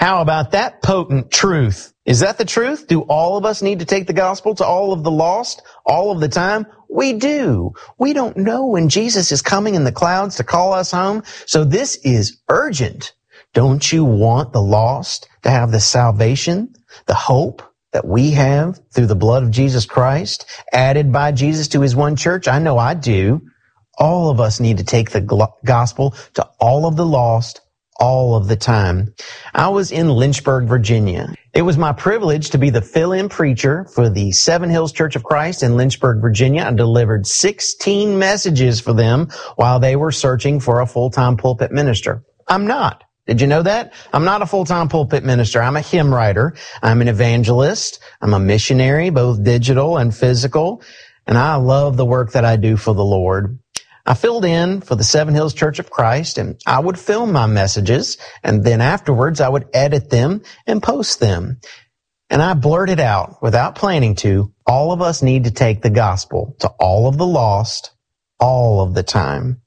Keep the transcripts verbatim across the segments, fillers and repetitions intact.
How about that potent truth? Is that the truth? Do all of us need to take the gospel to all of the lost all of the time? We do. We don't know when Jesus is coming in the clouds to call us home. So this is urgent. Don't you want the lost to have the salvation, the hope that we have through the blood of Jesus Christ, added by Jesus to his one church? I know I do. All of us need to take the gospel to all of the lost all of the time. I was in Lynchburg, Virginia. It was my privilege to be the fill-in preacher for the Seven Hills Church of Christ in Lynchburg, Virginia. I delivered sixteen messages for them while they were searching for a full-time pulpit minister. I'm not. Did you know that? I'm not a full-time pulpit minister. I'm a hymn writer. I'm an evangelist. I'm a missionary, both digital and physical. And I love the work that I do for the Lord. I filled in for the Seven Hills Church of Christ, and I would film my messages, and then afterwards I would edit them and post them. And I blurted out, without planning to, all of us need to take the gospel to all of the lost all of the time.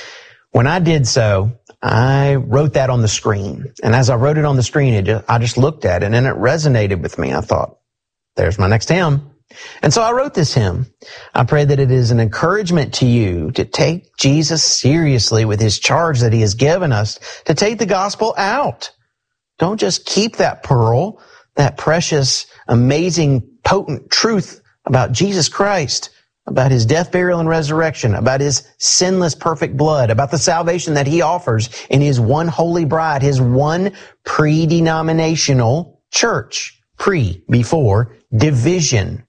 When I did so, I wrote that on the screen. And as I wrote it on the screen, it just, I just looked at it, and it resonated with me. I thought, there's my next hymn. And so I wrote this hymn. I pray that it is an encouragement to you to take Jesus seriously with his charge that he has given us to take the gospel out. Don't just keep that pearl, that precious, amazing, potent truth about Jesus Christ, about his death, burial, and resurrection, about his sinless, perfect blood, about the salvation that he offers in his one holy bride, his one pre-denominational church. Pre, before, division.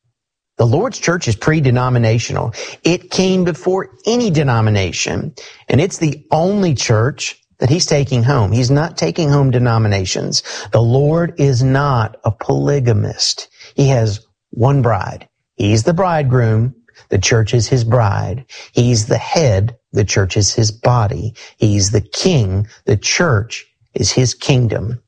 The Lord's church is pre-denominational. It came before any denomination, and it's the only church that he's taking home. He's not taking home denominations. The Lord is not a polygamist. He has one bride. He's the bridegroom. The church is his bride. He's the head. The church is his body. He's the king. The church is his kingdom.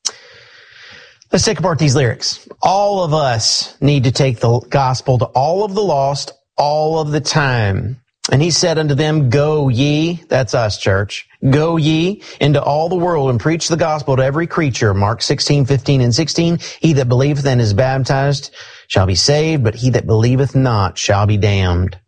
Let's take apart these lyrics. All of us need to take the gospel to all of the lost all of the time. And he said unto them, go ye, that's us, church, go ye into all the world and preach the gospel to every creature. Mark sixteen, fifteen, and sixteen. He that believeth and is baptized shall be saved, but he that believeth not shall be damned.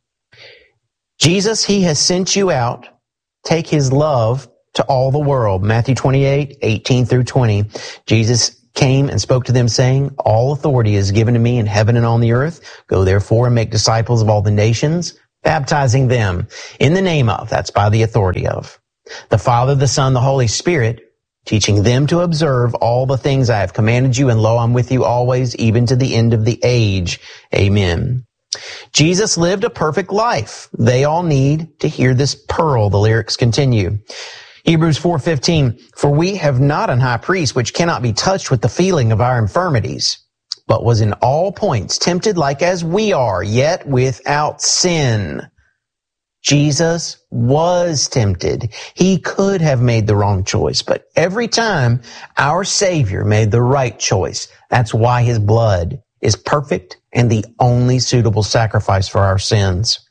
Jesus, he has sent you out. Take his love to all the world. Matthew twenty-eight, eighteen through twenty. Jesus came and spoke to them, saying, all authority is given to me in heaven and on the earth. Go therefore and make disciples of all the nations, baptizing them in the name of, that's by the authority of, the Father, the Son, the Holy Spirit, teaching them to observe all the things I have commanded you, and lo, I'm with you always, even to the end of the age. Amen. Jesus lived a perfect life. They all need to hear this pearl. The lyrics continue. Hebrews four fifteen, for we have not an high priest which cannot be touched with the feeling of our infirmities, but was in all points tempted like as we are, yet without sin. Jesus was tempted. He could have made the wrong choice, but every time our Savior made the right choice. That's why his blood is perfect and the only suitable sacrifice for our sins.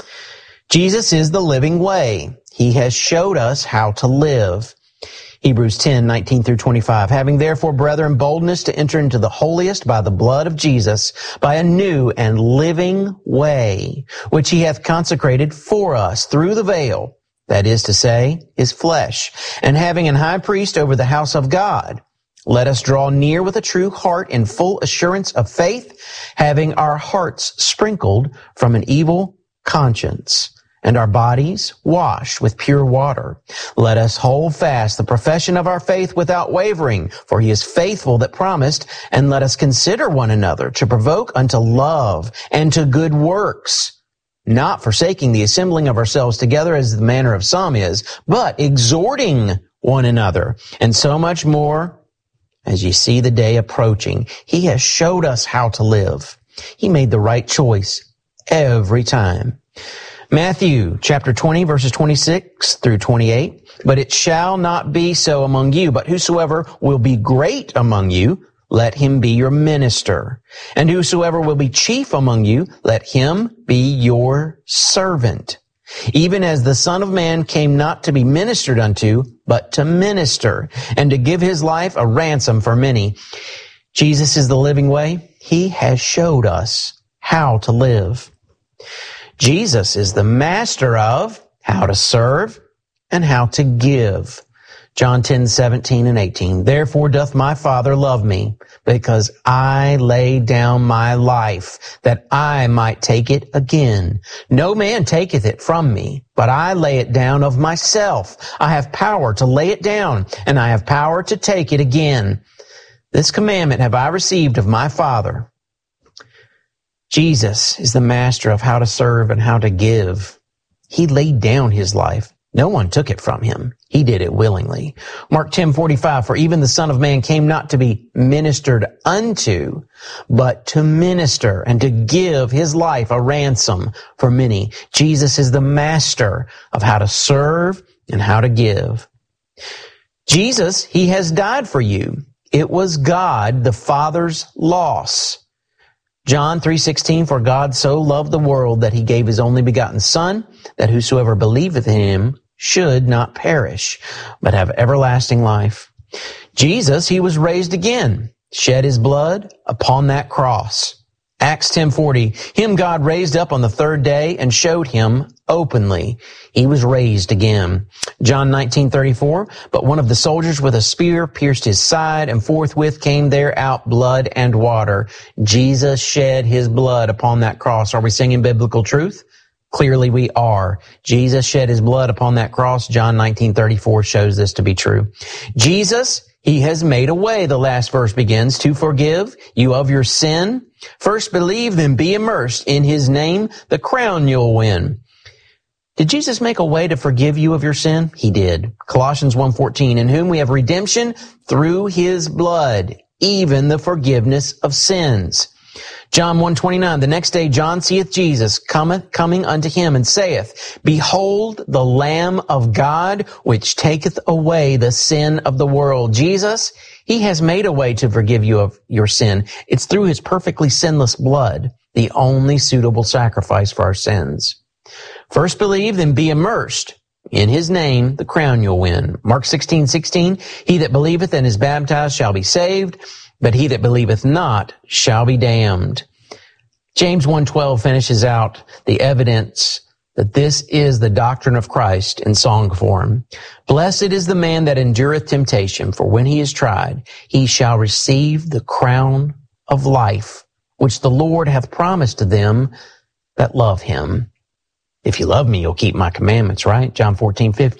Jesus is the living way. He has showed us how to live. Hebrews ten, nineteen through twenty-five. Having therefore, brethren, boldness to enter into the holiest by the blood of Jesus, by a new and living way, which he hath consecrated for us through the veil, that is to say, his flesh. And having an high priest over the house of God, let us draw near with a true heart in full assurance of faith, having our hearts sprinkled from an evil conscience, and our bodies washed with pure water. Let us hold fast the profession of our faith without wavering, for he is faithful that promised. And let us consider one another to provoke unto love and to good works, not forsaking the assembling of ourselves together as the manner of some is, but exhorting one another, and so much more as ye see the day approaching. He has showed us how to live. He made the right choice every time. Matthew chapter twenty, verses twenty-six through twenty-eight. But it shall not be so among you, but whosoever will be great among you, let him be your minister. And whosoever will be chief among you, let him be your servant. Even as the Son of Man came not to be ministered unto, but to minister, and to give his life a ransom for many. Jesus is the living way. He has showed us how to live. Jesus is the master of how to serve and how to give. John ten, seventeen and eighteen. Therefore doth my Father love me, because I lay down my life, that I might take it again. No man taketh it from me, but I lay it down of myself. I have power to lay it down, and I have power to take it again. This commandment have I received of my Father. Jesus is the master of how to serve and how to give. He laid down his life. No one took it from him. He did it willingly. Mark ten, forty-five, for even the Son of Man came not to be ministered unto, but to minister and to give his life a ransom for many. Jesus is the master of how to serve and how to give. Jesus, he has died for you. It was God, the Father's loss. John three sixteen, for God so loved the world that he gave his only begotten Son, that whosoever believeth in him should not perish, but have everlasting life. Jesus, he was raised again, shed his blood upon that cross. Acts ten forty, him God raised up on the third day and showed him openly. He was raised again. John nineteen thirty-four, but one of the soldiers with a spear pierced his side, and forthwith came there out blood and water. Jesus shed his blood upon that cross. Are we singing biblical truth? Clearly we are. Jesus shed his blood upon that cross. John nineteen thirty-four shows this to be true. Jesus, he has made a way, the last verse begins, to forgive you of your sin. First believe, then be immersed. In his name, the crown you'll win. Did Jesus make a way to forgive you of your sin? He did. Colossians one fourteen, in whom we have redemption through his blood, even the forgiveness of sins. John one twenty-nine, the next day John seeth Jesus cometh, coming unto him, and saith, Behold the Lamb of God, which taketh away the sin of the world. Jesus, he has made a way to forgive you of your sin. It's through his perfectly sinless blood, the only suitable sacrifice for our sins. First believe, then be immersed. In his name, the crown you'll win. Mark sixteen sixteen, he that believeth and is baptized shall be saved, but he that believeth not shall be damned. James one twelve finishes out the evidence that this is the doctrine of Christ in song form. Blessed is the man that endureth temptation, for when he is tried, he shall receive the crown of life, which the Lord hath promised to them that love him. If you love me, you'll keep my commandments, right? John fourteen fifteen.